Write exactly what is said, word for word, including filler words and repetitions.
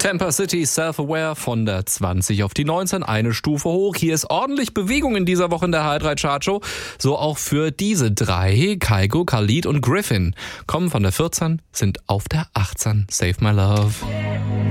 Tampa City Self-Aware von der zwanzig auf die neunzehn, eine Stufe hoch. Hier ist ordentlich Bewegung in dieser Woche in der H drei Chartshow. So auch für diese drei, Kygo, Khalid und Griffin. Kommen von der vierzehn, sind auf der achtzehn. Save My Love.